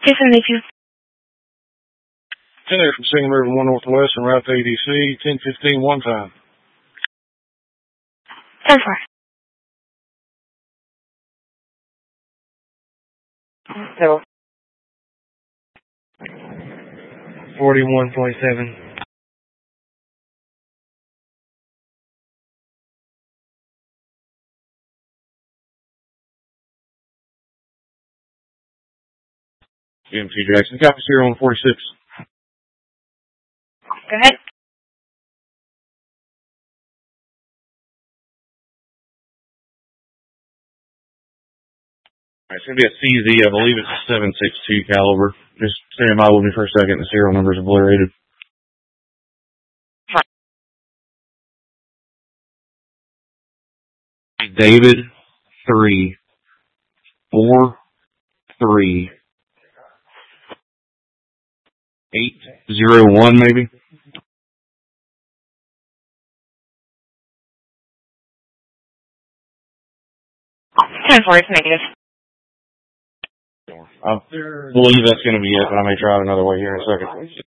Jason Mayfield. 10 from Singing River 1 Northwest and route to ADC, 10:15 one time. 10-4. So 41.7. GMT Jackson, copy 0146. go ahead. It's going to be a CZ, I believe it's a 7.62 caliber. Just stand by with me for a second, the serial number's obliterated. David 3 4 3 801 maybe. 10-4 is negative. I believe that's going to be it, but I may try it another way here in a second.